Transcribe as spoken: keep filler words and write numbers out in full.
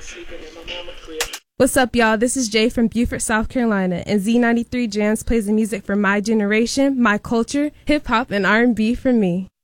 What's up, y'all? This is Jay from Beaufort, South Carolina, and Z ninety-three Jams plays the music for my generation, my culture, hip-hop, and R and B for me.